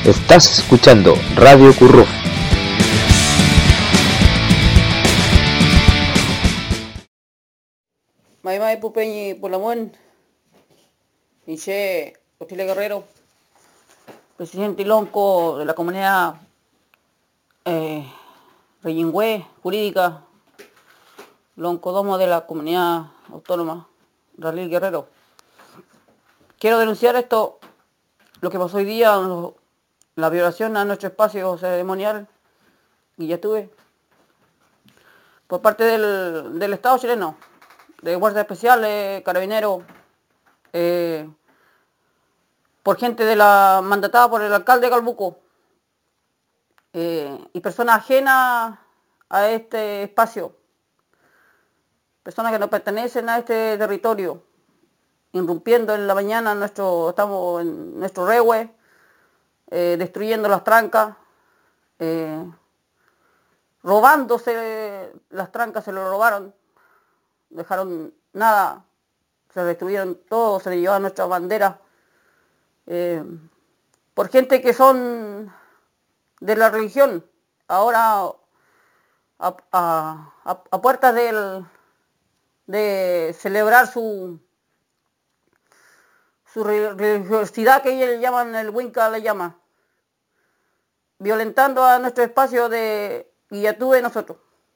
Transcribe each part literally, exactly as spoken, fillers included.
Estás escuchando Radio Curruf. Maimai Pupeñi Pulamón, Miche Otile Guerrero, presidente Lonco de la comunidad eh, Reyingüe, jurídica, Lonco Domo de la comunidad autónoma Ralil Guerrero. Quiero denunciar esto, lo que pasó hoy día, la violación a nuestro espacio ceremonial, Guillatue, por parte del, del Estado chileno, de Guardia Especial, eh, Carabineros, eh, por gente de la mandatada por el alcalde de Calbuco, eh, y personas ajenas a este espacio, personas que no pertenecen a este territorio, irrumpiendo en la mañana nuestro, estamos en nuestro rehue, eh, destruyendo las trancas, eh, robándose las trancas, se lo robaron, dejaron nada, se destruyeron todo, se le llevaron nuestras banderas, eh, por gente que son de la religión, ahora a, a, a, a puertas del, de celebrar su su religiosidad, que ellos le llaman, el Winca le llama, violentando a nuestro espacio de Guillatue de nosotros.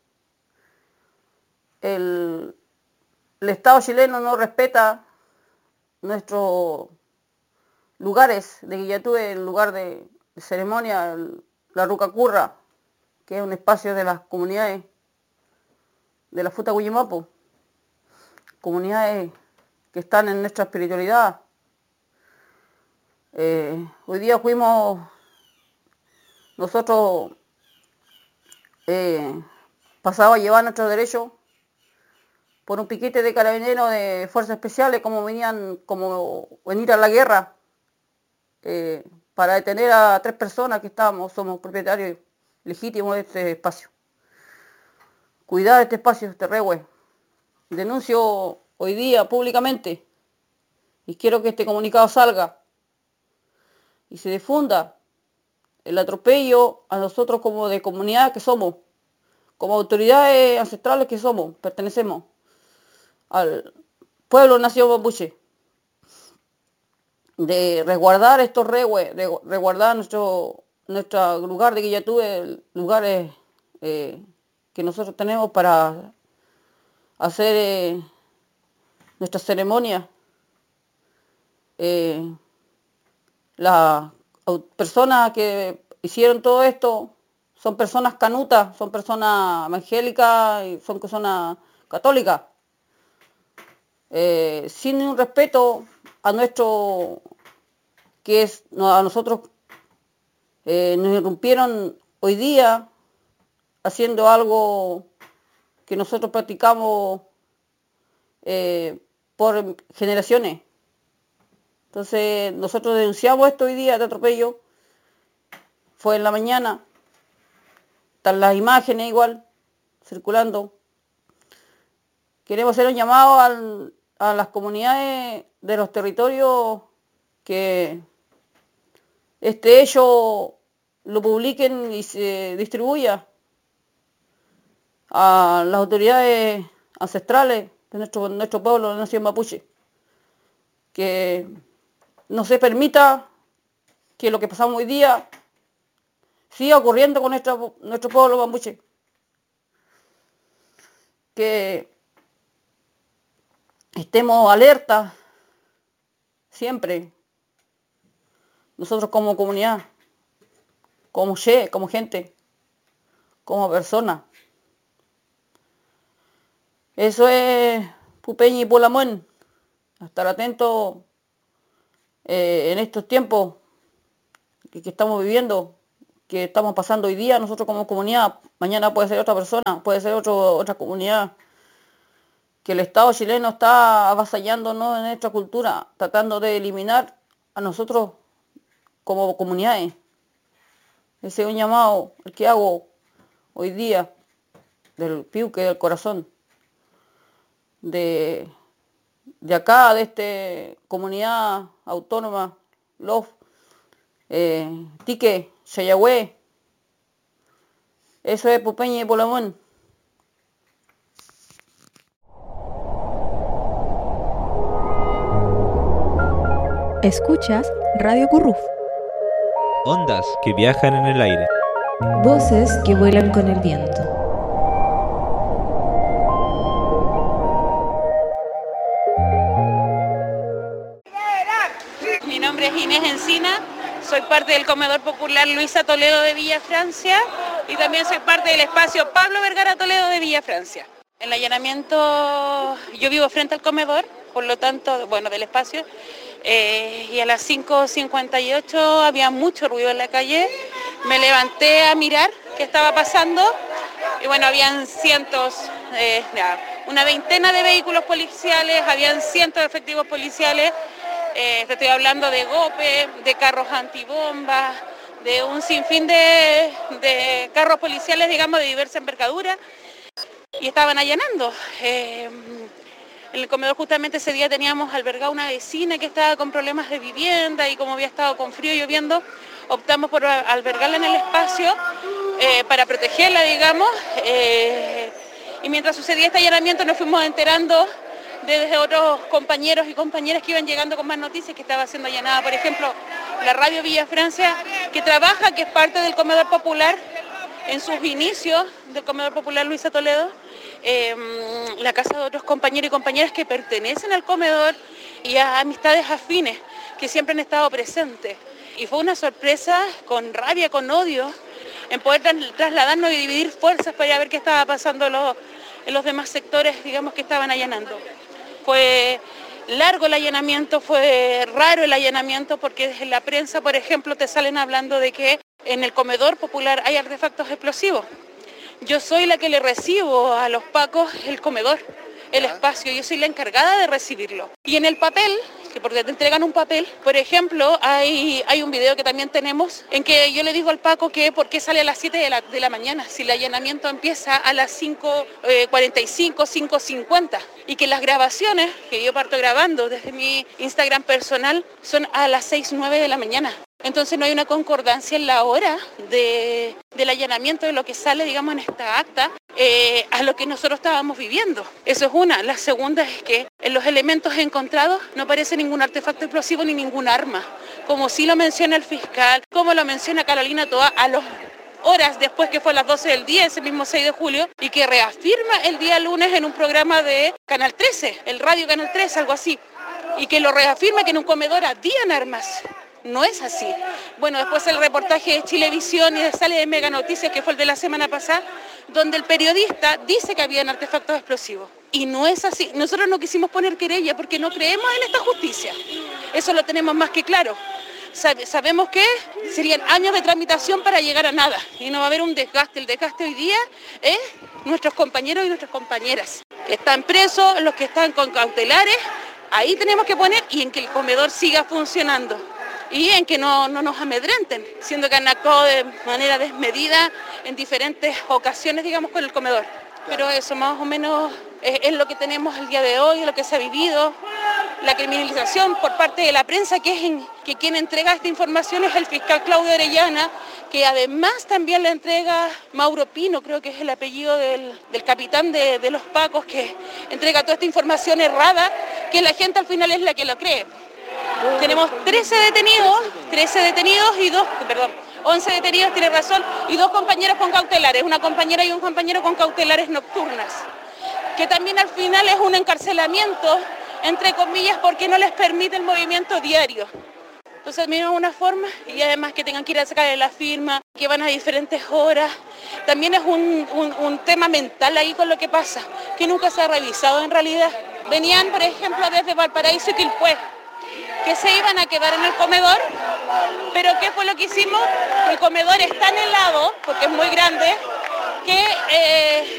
El, el Estado chileno no respeta nuestros lugares de Guillatue, el lugar de, de ceremonia, el, la Rucacurra, que es un espacio de las comunidades de la Futa Guyimapo, comunidades que están en nuestra espiritualidad. Eh, hoy día fuimos nosotros eh, pasados a llevar nuestros derechos por un piquete de carabineros de fuerzas especiales, como venían, como venir a la guerra, eh, para detener a tres personas que estábamos, somos propietarios legítimos de este espacio. Cuidar este espacio, este rehue. Denuncio hoy día públicamente y quiero que este comunicado salga y se difunda el atropello a nosotros como de comunidad que somos, como autoridades ancestrales que somos, pertenecemos al pueblo nación mapuche, de resguardar estos rehues, de resguardar nuestro, nuestro lugar de Guillatue, lugares eh, que nosotros tenemos para hacer eh, nuestras ceremonias. Eh, las personas que hicieron todo esto son personas canutas, son personas evangélicas y son personas católicas, eh, sin un respeto a nuestro, que es a nosotros, eh, nos irrumpieron hoy día haciendo algo que nosotros practicamos eh, por generaciones. Entonces nosotros denunciamos esto hoy día de atropello, fue en la mañana, están las imágenes igual, circulando. Queremos hacer un llamado al, a las comunidades de los territorios que este hecho lo publiquen y se distribuya a las autoridades ancestrales de nuestro, nuestro pueblo, la nación mapuche, que no se permita que lo que pasamos hoy día siga ocurriendo con nuestra, nuestro pueblo mapuche, que estemos alertas siempre, nosotros como comunidad, como che, como gente, como persona. Eso es Pupeñi y Pulamón. Estar atentos eh, en estos tiempos que, que estamos viviendo, que estamos pasando hoy día, nosotros como comunidad, mañana puede ser otra persona, puede ser otro, otra comunidad, que el Estado chileno está avasallándonos en nuestra cultura, tratando de eliminar a nosotros como comunidades. Ese es un llamado el que hago hoy día, del piuque del corazón, de, de acá, de esta comunidad autónoma, L O F, eh, Tique, Chayagüe. Eso es Pupeña y Polamón. Escuchas Radio Curruf. Ondas que viajan en el aire. Voces que vuelan con el viento. Mi nombre es Inés Encina, soy parte del Comedor Popular Luisa Toledo de Villa Francia y también soy parte del espacio Pablo Vergara Toledo de Villa Francia. El allanamiento, yo vivo frente al comedor, por lo tanto, bueno, del espacio, eh, y a las cinco cincuenta y ocho había mucho ruido en la calle. Me levanté a mirar qué estaba pasando y bueno, habían cientos, eh, una veintena de vehículos policiales, habían cientos de efectivos policiales. Eh, te estoy hablando de GOPE, de carros antibombas, de un sinfín de, de carros policiales, digamos, de diversa envergadura, y estaban allanando. Eh, en el comedor justamente ese día teníamos albergado una vecina que estaba con problemas de vivienda y como había estado con frío y lloviendo, optamos por albergarla en el espacio eh, para protegerla, digamos, eh, y mientras sucedía este allanamiento nos fuimos enterando desde otros compañeros y compañeras que iban llegando con más noticias que estaba siendo allanada, por ejemplo, la radio Villa Francia, que trabaja, que es parte del Comedor Popular, en sus inicios del Comedor Popular Luisa Toledo, eh, la casa de otros compañeros y compañeras que pertenecen al comedor y a amistades afines que siempre han estado presentes. Y fue una sorpresa, con rabia, con odio, en poder trasladarnos y dividir fuerzas para ir a ver qué estaba pasando en los, en los demás sectores, digamos, que estaban allanando. Fue largo el allanamiento, fue raro el allanamiento, porque desde la prensa, por ejemplo, te salen hablando de que en el comedor popular hay artefactos explosivos. Yo soy la que le recibo a los pacos el comedor, el espacio, yo soy la encargada de recibirlo. Y en el papel, que porque te entregan un papel, por ejemplo, hay, hay un video que también tenemos en que yo le digo al paco que por qué sale a las siete de la, de la mañana, si el allanamiento empieza a las cinco cuarenta y cinco, cinco cincuenta, y que las grabaciones que yo parto grabando desde mi Instagram personal son a las seis, nueve de la mañana. Entonces no hay una concordancia en la hora de, del allanamiento de lo que sale, digamos, en esta acta, eh, a lo que nosotros estábamos viviendo. Eso es una. La segunda es que en los elementos encontrados no aparece ningún artefacto explosivo ni ningún arma, como sí lo menciona el fiscal, como lo menciona Carolina Toa a las horas después, que fue a las doce del día, ese mismo seis de julio, y que reafirma el día lunes en un programa de Canal trece, el radio Canal trece, algo así, y que lo reafirma que en un comedor habían armas. No es así. Bueno, después el reportaje de Chilevisión y de Sale de Mega Noticias, que fue el de la semana pasada, donde el periodista dice que habían artefactos explosivos. Y no es así. Nosotros no quisimos poner querella porque no creemos en esta justicia. Eso lo tenemos más que claro. Sabemos que serían años de tramitación para llegar a nada. Y no va a haber un desgaste. El desgaste hoy día es nuestros compañeros y nuestras compañeras. Están presos, los que están con cautelares, ahí tenemos que poner, y en que el comedor siga funcionando. Y en que no, no nos amedrenten, siendo que han actuado de manera desmedida en diferentes ocasiones, digamos, con el comedor. Pero eso más o menos es, es lo que tenemos el día de hoy, es lo que se ha vivido. La criminalización por parte de la prensa, que es en, que quien entrega esta información es el fiscal Claudio Orellana, que además también le entrega Mauro Pino, creo que es el apellido del, del capitán de, de los pacos, que entrega toda esta información errada, que la gente al final es la que lo cree. Tenemos trece detenidos, trece detenidos y dos, perdón, once detenidos, tiene razón, y dos compañeros con cautelares, una compañera y un compañero con cautelares nocturnas, que también al final es un encarcelamiento, entre comillas, porque no les permite el movimiento diario. Entonces, mira, una forma, y además que tengan que ir a sacar la firma, que van a diferentes horas, también es un, un, un tema mental ahí con lo que pasa, que nunca se ha revisado en realidad. Venían, por ejemplo, desde Valparaíso y Quilpué, que se iban a quedar en el comedor, pero ¿qué fue lo que hicimos? El comedor es tan helado, porque es muy grande, que eh,